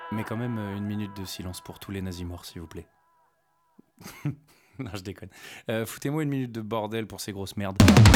Mais quand même, une minute de silence pour tous les nazis morts, s'il vous plaît. Non, je déconne. Foutez-moi une minute de bordel pour ces grosses merdes.